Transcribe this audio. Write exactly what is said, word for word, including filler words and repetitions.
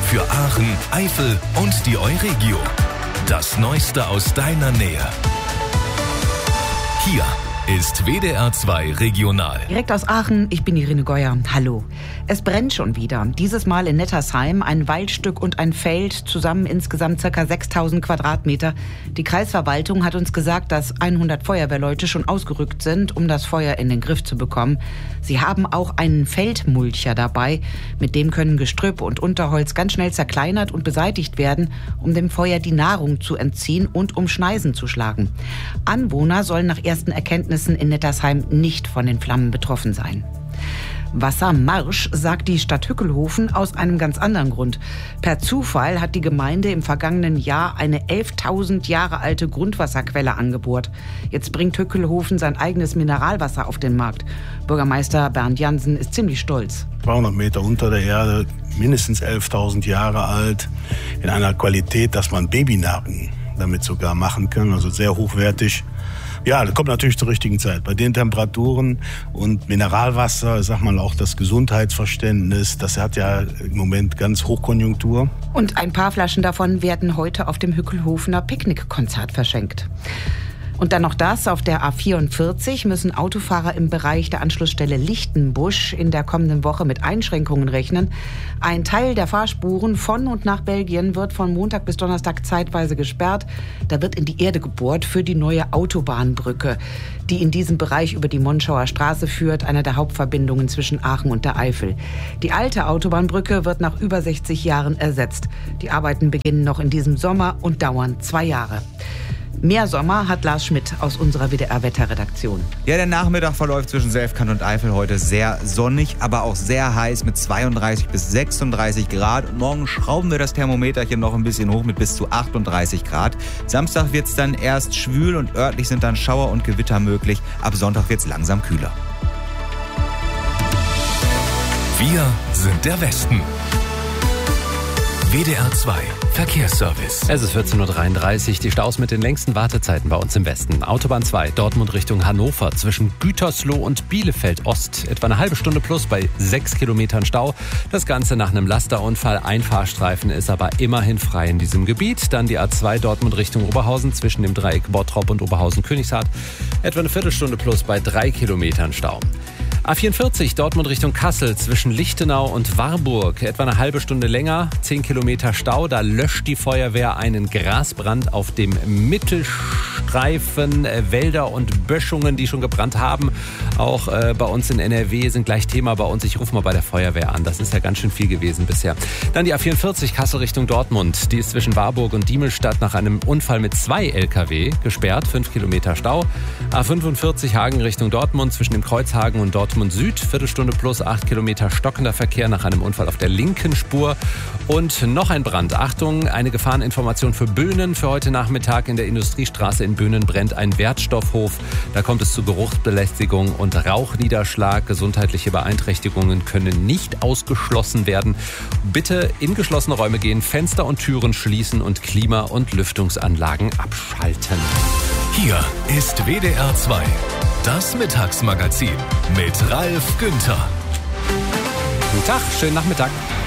für Aachen, Eifel und die Euregio. Das Neueste aus deiner Nähe. Hier ist W D R zwei Regional. Direkt aus Aachen, ich bin Irene Geuer. Hallo. Es brennt schon wieder. Dieses Mal in Nettersheim, ein Waldstück und ein Feld, zusammen insgesamt ca. sechstausend Quadratmeter. Die Kreisverwaltung hat uns gesagt, dass hundert Feuerwehrleute schon ausgerückt sind, um das Feuer in den Griff zu bekommen. Sie haben auch einen Feldmulcher dabei. Mit dem können Gestrüpp und Unterholz ganz schnell zerkleinert und beseitigt werden, um dem Feuer die Nahrung zu entziehen und um Schneisen zu schlagen. Anwohner sollen nach ersten Erkenntnissen in Nettersheim nicht von den Flammen betroffen sein. Wassermarsch, sagt die Stadt Hückelhoven aus einem ganz anderen Grund. Per Zufall hat die Gemeinde im vergangenen Jahr eine elftausend Jahre alte Grundwasserquelle angebohrt. Jetzt bringt Hückelhoven sein eigenes Mineralwasser auf den Markt. Bürgermeister Bernd Jansen ist ziemlich stolz. zweihundert Meter unter der Erde, mindestens elftausend Jahre alt, in einer Qualität, dass man Babynahrung damit sogar machen kann, also sehr hochwertig. Ja, das kommt natürlich zur richtigen Zeit. Bei den Temperaturen und Mineralwasser, sag mal auch das Gesundheitsverständnis, das hat ja im Moment ganz Hochkonjunktur. Und ein paar Flaschen davon werden heute auf dem Hückelhofener Picknickkonzert verschenkt. Und dann noch das, auf der A vierundvierzig müssen Autofahrer im Bereich der Anschlussstelle Lichtenbusch in der kommenden Woche mit Einschränkungen rechnen. Ein Teil der Fahrspuren von und nach Belgien wird von Montag bis Donnerstag zeitweise gesperrt. Da wird in die Erde gebohrt für die neue Autobahnbrücke, die in diesem Bereich über die Monschauer Straße führt, einer der Hauptverbindungen zwischen Aachen und der Eifel. Die alte Autobahnbrücke wird nach über sechzig Jahren ersetzt. Die Arbeiten beginnen noch in diesem Sommer und dauern zwei Jahre. Mehr Sommer hat Lars Schmidt aus unserer W D R-Wetterredaktion. Ja, der Nachmittag verläuft zwischen Selfkant und Eifel heute sehr sonnig, aber auch sehr heiß mit zweiunddreißig bis sechsunddreißig Grad. Und morgen schrauben wir das Thermometerchen noch ein bisschen hoch mit bis zu achtunddreißig Grad. Samstag wird es dann erst schwül und örtlich sind dann Schauer und Gewitter möglich. Ab Sonntag wird es langsam kühler. Wir sind der Westen. W D R zwei Verkehrsservice. Es ist vierzehn Uhr dreiunddreißig, die Staus mit den längsten Wartezeiten bei uns im Westen. Autobahn zwei, Dortmund Richtung Hannover, zwischen Gütersloh und Bielefeld Ost. Etwa eine halbe Stunde plus bei sechs Kilometern Stau. Das Ganze nach einem Lasterunfall. Ein Fahrstreifen ist aber immerhin frei in diesem Gebiet. Dann die A zwei Dortmund Richtung Oberhausen, zwischen dem Dreieck Bottrop und Oberhausen-Königshardt. Etwa eine Viertelstunde plus bei drei Kilometern Stau. A vierundvierzig Dortmund Richtung Kassel, zwischen Lichtenau und Warburg. Etwa eine halbe Stunde länger, zehn Kilometer Stau. Da löscht die Feuerwehr einen Grasbrand auf dem Mittelstreifen. Wälder und Böschungen, die schon gebrannt haben. Auch äh, bei uns in N R W sind gleich Thema bei uns. Ich rufe mal bei der Feuerwehr an. Das ist ja ganz schön viel gewesen bisher. Dann die A vierundvierzig Kassel Richtung Dortmund. Die ist zwischen Warburg und Diemelstadt nach einem Unfall mit zwei L K W gesperrt. fünf Kilometer Stau. A fünfundvierzig Hagen Richtung Dortmund, zwischen dem Kreuzhagen und Dortmund Süd, Viertelstunde plus acht Kilometer stockender Verkehr nach einem Unfall auf der linken Spur. Und noch ein Brand. Achtung, eine Gefahreninformation für Böhnen. Für heute Nachmittag in der Industriestraße in Böhnen brennt ein Wertstoffhof. Da kommt es zu Geruchsbelästigung und Rauchniederschlag. Gesundheitliche Beeinträchtigungen können nicht ausgeschlossen werden. Bitte in geschlossene Räume gehen, Fenster und Türen schließen und Klima- und Lüftungsanlagen abschalten. Hier ist W D R zwei. Das Mittagsmagazin mit Ralf Günther. Guten Tag, schönen Nachmittag.